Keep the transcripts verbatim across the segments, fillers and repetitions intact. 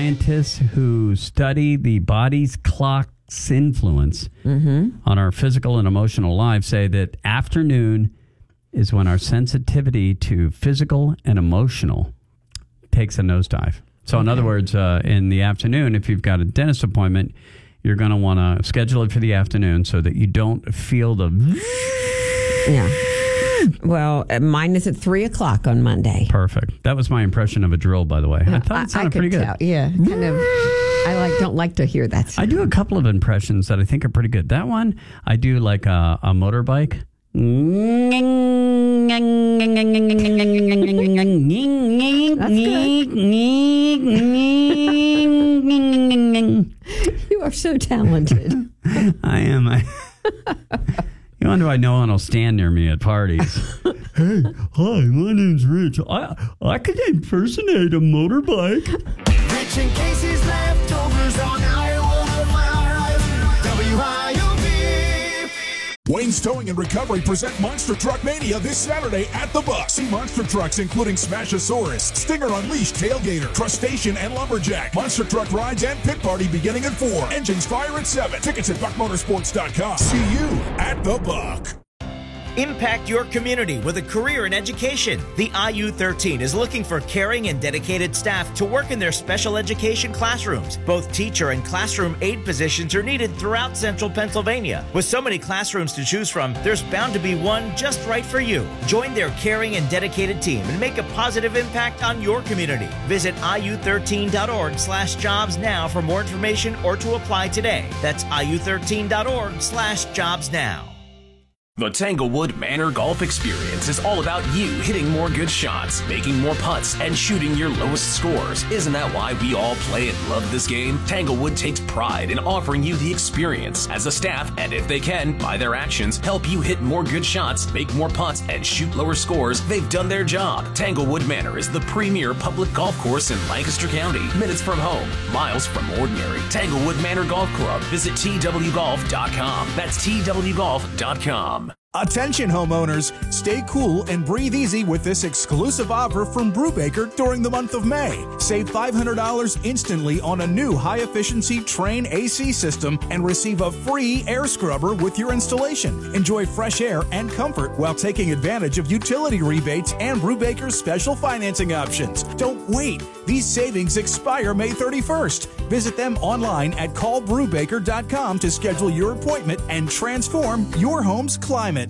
scientists who study the body's clock's influence mm-hmm. on our physical and emotional lives say that afternoon is when our sensitivity to physical and emotional takes a nosedive. So, okay. in other words, uh, in the afternoon, if you've got a dentist appointment, you're going to want to schedule it for the afternoon so that you don't feel the... Yeah. Well, mine is at three o'clock on Monday. Perfect. That was my impression of a drill, by the way. I thought it sounded I, I pretty good. Tell, yeah, kind of. I like don't like to hear that. I do a couple of impressions that I think are pretty good. That one, I do like a, a motorbike. That's good. You are so talented. I am. I You wonder why no one will stand near me at parties. Hey, hi, my name's Rich. I I could impersonate a motorbike. Rich and Casey's leftovers on Iowa Live. W I O B. Wayne's Towing and Recovery present Monster Truck Mania this Saturday at the Buck. See monster trucks including Smashosaurus, Stinger Unleashed, Tailgater, Crustacean, and Lumberjack. Monster truck rides and pit party beginning at four. Engines fire at seven. Tickets at buck motorsports dot com. See you at the Buck. Impact your community with a career in education. The I U thirteen is looking for caring and dedicated staff to work in their special education classrooms. Both teacher and classroom aide positions are needed throughout central Pennsylvania. With so many classrooms to choose from, there's bound to be one just right for you. Join their caring and dedicated team and make a positive impact on your community. Visit I U thirteen dot org slash jobs now for more information or to apply today. That's I U thirteen dot org slash jobs now. The Tanglewood Manor Golf Experience is all about you hitting more good shots, making more putts, and shooting your lowest scores. Isn't that why we all play and love this game? Tanglewood takes pride in offering you the experience as a staff, and if they can, by their actions, help you hit more good shots, make more putts, and shoot lower scores. They've done their job. Tanglewood Manor is the premier public golf course in Lancaster County. Minutes from home, miles from ordinary. Tanglewood Manor Golf Club. Visit T W golf dot com. That's T W golf dot com. Attention homeowners, stay cool and breathe easy with this exclusive offer from Brubaker during the month of May. Save five hundred dollars instantly on a new high-efficiency Train A C system and receive a free air scrubber with your installation. Enjoy fresh air and comfort while taking advantage of utility rebates and Brubaker's special financing options. Don't wait. These savings expire May thirty-first. Visit them online at call brubaker dot com to schedule your appointment and transform your home's climate.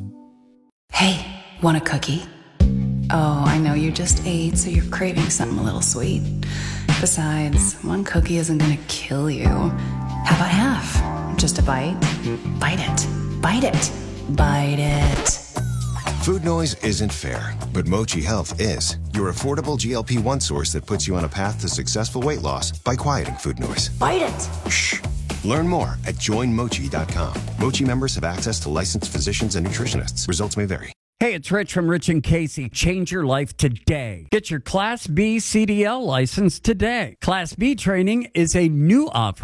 Hey, want a cookie? Oh, I know you just ate, so you're craving something a little sweet. Besides, one cookie isn't gonna kill you. How about half? Just a bite? Bite it. Bite it. Bite it. Food noise isn't fair, but Mochi Health is. Your affordable G L P one source that puts you on a path to successful weight loss by quieting food noise. Bite it. Shh. Learn more at join mochi dot com. Mochi members have access to licensed physicians and nutritionists. Results may vary. Hey, it's Rich from Rich and Casey. Change your life today. Get your Class B C D L license today. Class B training is a new offer